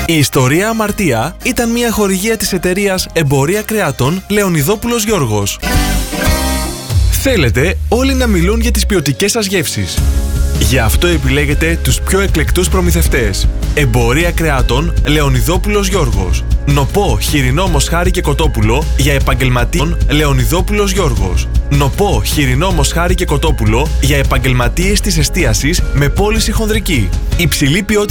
Η ιστορία Αμαρτία ήταν μια χορηγία της εταιρείας Εμπορία Κρεάτων Λεωνιδόπουλος Γιώργος. Θέλετε όλοι να μιλούν για τις ποιοτικές σας γεύσεις. Γι' αυτό επιλέγετε τους πιο εκλεκτούς προμηθευτές. Εμπορία Κρεάτων Λεωνιδόπουλος Γιώργος. Νοπό, χοιρινό μοσχάρι και κοτόπουλο για επαγγελματίες Λεωνιδόπουλος Γιώργος. Νοπό, χοιρινό μοσχάρι και κοτόπουλο για επαγγελματίες της εστίασης με πώληση χονδρική. Υψηλή ποιότητα.